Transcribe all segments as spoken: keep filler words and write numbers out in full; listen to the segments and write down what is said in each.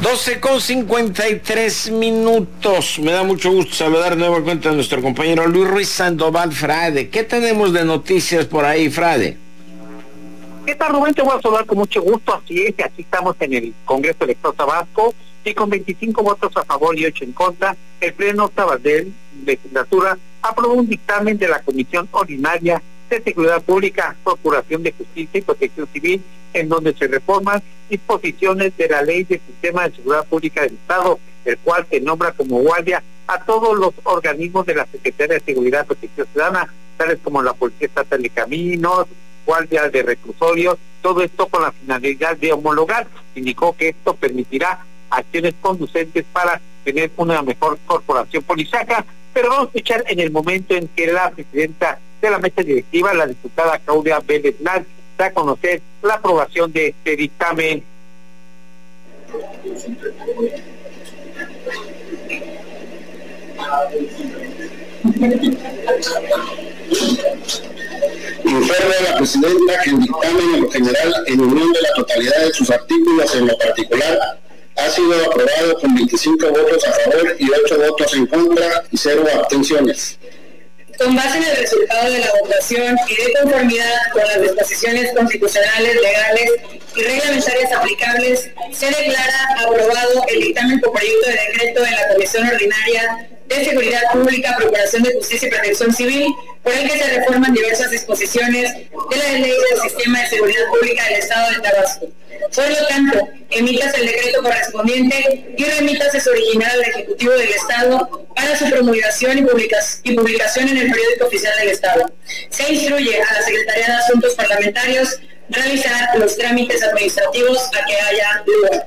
doce con cincuenta y tres minutos. Me da mucho gusto saludar nuevamente a nuestro compañero Luis Ruiz Sandoval Frade. ¿Qué tenemos de noticias por ahí, Frade? ¿Qué tal, Rubén? Te voy a saludar con mucho gusto. Así es, así estamos en el Congreso del Estado Tabasco, y con veinticinco votos a favor y ocho en contra, el Pleno Octava de Legislatura aprobó un dictamen de la Comisión Ordinaria de Seguridad Pública, Procuración de Justicia y Protección Civil, en donde se reforman disposiciones de la Ley del Sistema de Seguridad Pública del Estado, el cual se nombra como guardia a todos los organismos de la Secretaría de Seguridad y Protección Ciudadana, tales como la Policía Estatal de Caminos, guardia de reclusorios, todo esto con la finalidad de homologar. Indicó que esto permitirá acciones conducentes para tener una mejor corporación policíaca, pero vamos a escuchar en el momento en que la presidenta de la mesa directiva, la diputada Claudia Vélez Lal, da a conocer la aprobación de este dictamen. Informe a la presidenta que el dictamen en lo general, en unión de la totalidad de sus artículos en lo particular, ha sido aprobado con veinticinco votos a favor y ocho votos en contra y cero abstenciones. Con base en el resultado de la votación y de conformidad con las disposiciones constitucionales, legales y reglamentarias aplicables, se declara aprobado el dictamen por proyecto de decreto de la Comisión Ordinaria de Seguridad Pública, Procuración de Justicia y Protección Civil, por el que se reforman diversas disposiciones de la Ley del Sistema de Seguridad Pública del Estado de Tabasco. Por lo tanto, emitas el decreto correspondiente y remítase su original al Ejecutivo del Estado para su promulgación y, publicación, y publicación en el periódico oficial del Estado. Se instruye a la Secretaría de Asuntos Parlamentarios realizar los trámites administrativos a que haya lugar.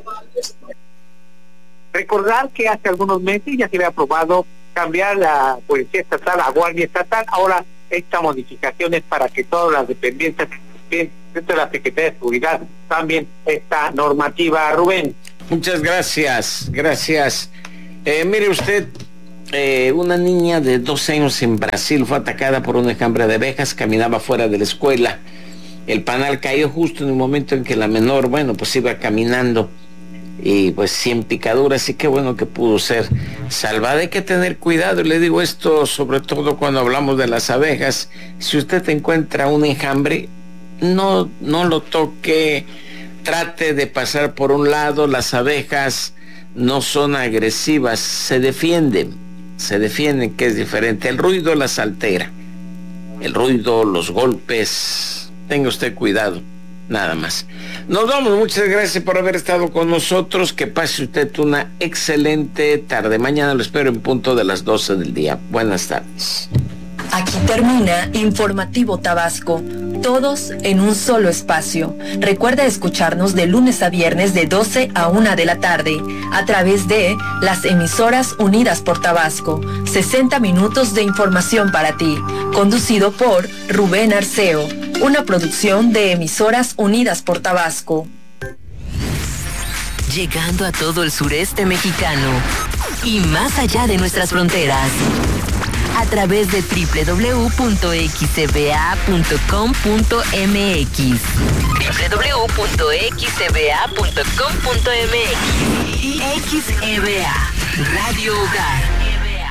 Recordar que hace algunos meses ya se había aprobado cambiar la Policía Estatal a Guardia Estatal. Ahora esta modificación es para que todas las dependencias dentro de la Secretaría de Seguridad también esta normativa, Rubén. Muchas gracias, gracias. Eh, mire usted, eh, una niña de doce años en Brasil fue atacada por un enjambre de abejas, caminaba fuera de la escuela. El panal cayó justo en el momento en que la menor, bueno, pues iba caminando y pues sin picaduras, y qué bueno que pudo ser salvada. Hay que tener cuidado, y le digo esto sobre todo cuando hablamos de las abejas. Si usted encuentra un enjambre, no, no lo toque, trate de pasar por un lado. Las abejas no son agresivas, se defienden, se defienden, que es diferente. El ruido las altera, el ruido, los golpes, tenga usted cuidado. Nada más. Nos vamos, muchas gracias por haber estado con nosotros. Que pase usted una excelente tarde. Mañana lo espero en punto de las doce del día. Buenas tardes. Aquí termina Informativo Tabasco. Todos en un solo espacio. Recuerda escucharnos de lunes a viernes de doce a una de la tarde a través de las emisoras Unidas por Tabasco. sesenta minutos de información para ti. Conducido por Rubén Arceo. Una producción de Emisoras Unidas por Tabasco. Llegando a todo el sureste mexicano y más allá de nuestras fronteras. A través de doble u doble u doble u punto x e b a punto com punto m x. doble u doble u doble u punto x e b a punto com punto m x. Y X E B A, Radio Hogar.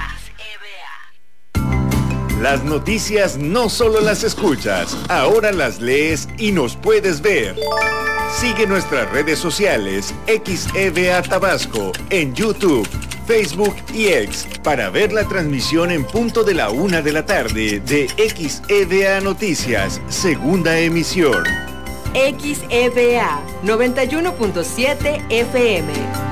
Las noticias no solo las escuchas, ahora las lees y nos puedes ver. Sigue nuestras redes sociales X E B A Tabasco en YouTube, Facebook y X para ver la transmisión en punto de la una de la tarde de X E B A Noticias, segunda emisión. X E B A noventa y uno punto siete F M.